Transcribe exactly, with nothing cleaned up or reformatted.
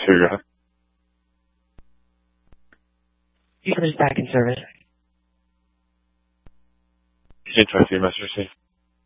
Sure, go ahead. User is back in service. You can try to see your message received.